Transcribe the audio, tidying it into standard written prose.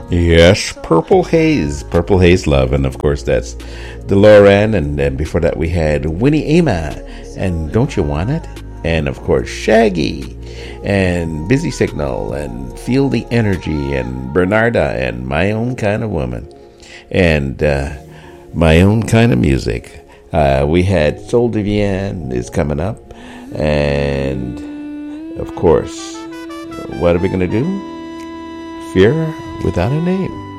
Yes, Purple Haze Love, and of course that's DeLorean, and then before that we had Winnie Ama, and Don't You Want It, and of course Shaggy, and Busy Signal, and Feel the Energy, and Bernarda, and My Own Kind of Woman, and My Own Kind of Music. We had Soul Divian is coming up, and of course, what are we going to do? Fear Without a Name.